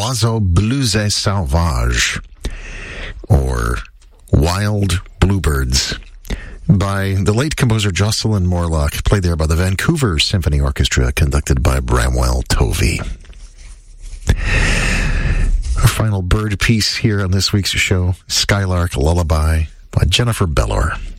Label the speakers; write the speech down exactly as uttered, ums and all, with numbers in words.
Speaker 1: Oiseau Blues Sauvage, or Wild Bluebirds, by the late composer Jocelyn Morlock, played there by the Vancouver Symphony Orchestra, conducted by Bramwell Tovey. Our final bird piece here on this week's show, Skylark Lullaby by Jennifer Bellor.